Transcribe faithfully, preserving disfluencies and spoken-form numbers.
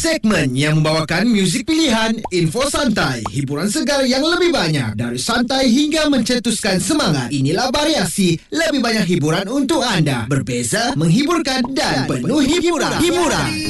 Segmen yang membawakan muzik pilihan, info santai, hiburan segar yang lebih banyak. Dari santai hingga mencetuskan semangat. Inilah Variasi, lebih banyak hiburan untuk anda. Berbeza, menghiburkan dan penuh hiburan. Hiburan.